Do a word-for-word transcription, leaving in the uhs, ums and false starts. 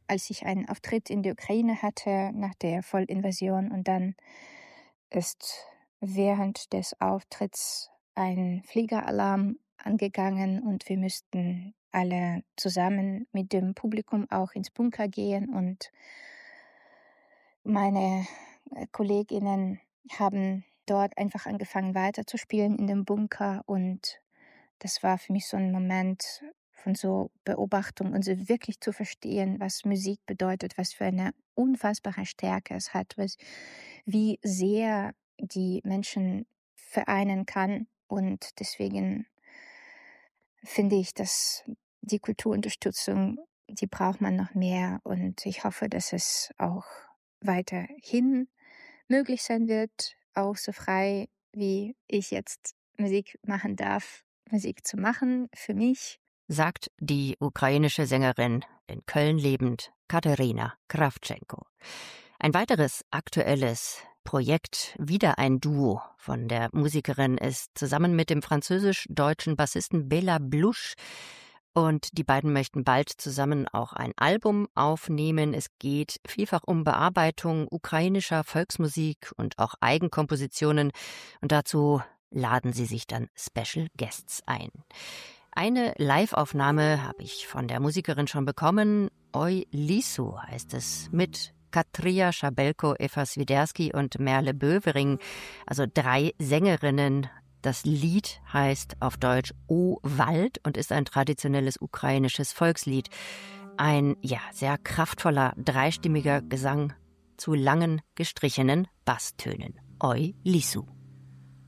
als ich einen Auftritt in der Ukraine hatte nach der Vollinvasion und dann ist während des Auftritts ein Fliegeralarm angegangen und wir müssten alle zusammen mit dem Publikum auch ins Bunker gehen und meine äh, Kolleginnen haben dort einfach angefangen weiterzuspielen in dem Bunker und das war für mich so ein Moment von so Beobachtung und so wirklich zu verstehen, was Musik bedeutet, was für eine unfassbare Stärke es hat, was wie sehr die Menschen vereinen kann. Und deswegen finde ich, dass die Kulturunterstützung, die braucht man noch mehr und ich hoffe, dass es auch weiterhin möglich sein wird, auch so frei wie ich jetzt Musik machen darf, Musik zu machen für mich. Sagt die ukrainische Sängerin, in Köln lebend, Kateryna Krawtschenko. Ein weiteres aktuelles Projekt, wieder ein Duo von der Musikerin, ist zusammen mit dem französisch-deutschen Bassisten Bela Blusch. Und die beiden möchten bald zusammen auch ein Album aufnehmen. Es geht vielfach um Bearbeitung ukrainischer Volksmusik und auch Eigenkompositionen. Und dazu laden sie sich dann Special Guests ein. Eine Live-Aufnahme habe ich von der Musikerin schon bekommen. Oi Lisu heißt es, mit Katria Schabelko, Eva Swiderski und Merle Bövering, also drei Sängerinnen. Das Lied heißt auf Deutsch O Wald und ist ein traditionelles ukrainisches Volkslied. Ein, ja, sehr kraftvoller, dreistimmiger Gesang zu langen, gestrichenen Basstönen. Oi Lisu.